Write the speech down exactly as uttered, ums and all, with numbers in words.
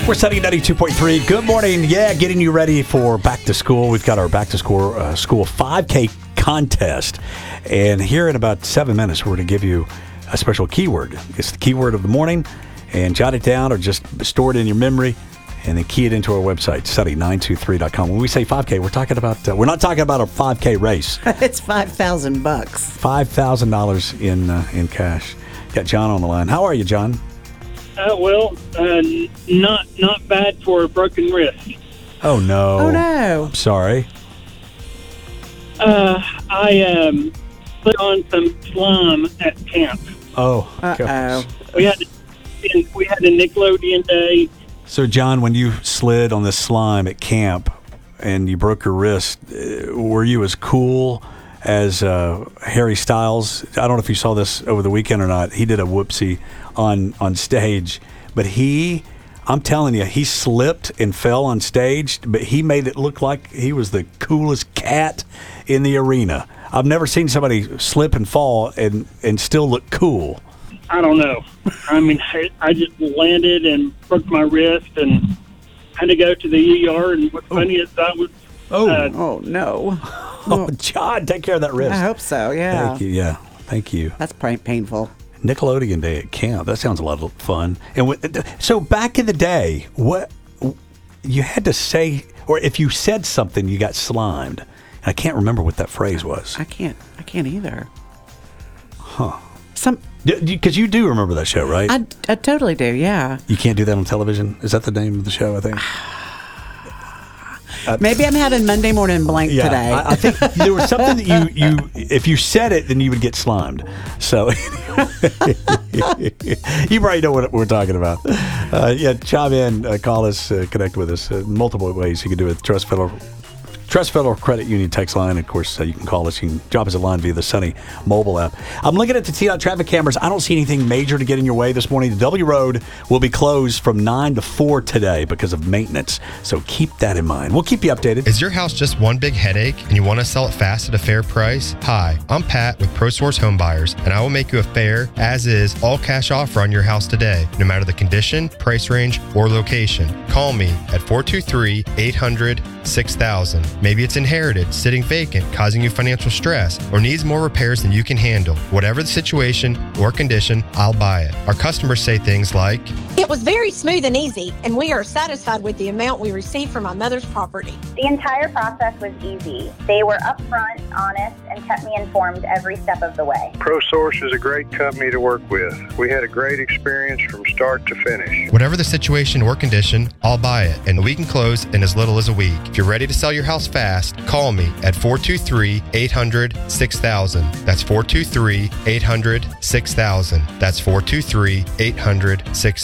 We're setting ninety-two point three. Good morning. Yeah, getting you ready for back to school. We've got our back to school uh, school five K contest. And here in about seven minutes, we're going to give you a special keyword. It's the keyword of the morning. And jot it down or just store it in your memory and then key it into our website, study nine two three dot com. When we say five K, we're talking about, uh, we're not talking about a five K race. It's five thousand bucks. five thousand dollars in uh, in cash. Got John on the line. How are you, John? Uh, well, uh, not not bad for a broken wrist. Oh, no. Oh, no. I'm sorry. Uh, I um, put on some slime at camp. Oh. Uh-oh. We had we had a Nickelodeon day. So, John, when you slid on this slime at camp and you broke your wrist, uh, were you as cool as uh, Harry Styles? I don't know if you saw this over the weekend or not. He did a whoopsie on, on stage, but he, I'm telling you, he slipped and fell on stage, but he made it look like he was the coolest cat in the arena. I've never seen somebody slip and fall and, and still look cool. I don't know. I mean, I, I just landed and broke my wrist and had to go to the E R. And what's funny is I was. Oh, uh, Oh, no. oh, John, take care of that wrist. I hope so, yeah. Thank you. Yeah, thank you. That's pretty painful. Nickelodeon Day at camp. That sounds a lot of fun. And what, so back in the day, what you had to say, or if you said something, you got slimed. I can't remember what that phrase was. I can't. I can't either. Huh? Some. Because you do remember that show, right? I, I totally do, yeah. You can't do that on television. Is that the name of the show? I think. Uh, Maybe I'm having Monday morning blank yeah, today. I, I think there was something that you, you, if you said it, then you would get slimed. So you probably know what we're talking about. Uh, yeah, chime in, uh, call us, uh, connect with us. Uh, multiple ways you can do it. Trust Federal, Trust Federal Credit Union text line. Of course, uh, you can call us. You can drop us a line via the Sunny mobile app. I'm looking at the T-Dot traffic cameras. I don't see anything major to get in your way this morning. The W Road will be closed from nine to four today because of maintenance. So keep that in mind. We'll keep you updated. Is your house just one big headache and you want to sell it fast at a fair price? Hi, I'm Pat with ProSource Home Buyers, and I will make you a fair, as-is, all-cash offer on your house today, no matter the condition, price range, or location. Call me at four two three, eight hundred, six thousand. Maybe it's inherited, sitting vacant, causing you financial stress, or needs more repairs than you can handle. Whatever the situation or condition, I'll buy it. Our customers say things like, "It was very smooth and easy, and we are satisfied with the amount we received from my mother's property." The entire process was easy. They were upfront, honest, and kept me informed every step of the way. ProSource is a great company to work with. We had a great experience from start to finish. Whatever the situation or condition, I'll buy it, and we can close in as little as a week. If you're ready to sell your house fast, call me at four two three, eight hundred, six thousand. That's four two three, eight hundred, six thousand. That's four two three, eight hundred, six thousand.